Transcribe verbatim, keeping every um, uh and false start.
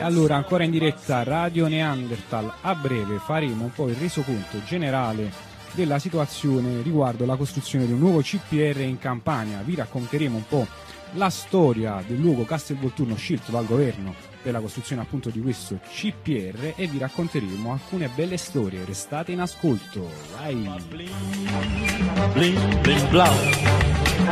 Allora, ancora in diretta Radio Neanderthal, a breve faremo un po' il resoconto generale della situazione riguardo la costruzione di un nuovo C P R in Campania. Vi racconteremo un po' la storia del luogo Castelvolturno scelto dal governo per la costruzione appunto di questo C P R e vi racconteremo alcune belle storie. Restate in ascolto, vai! Bling, bling, blau.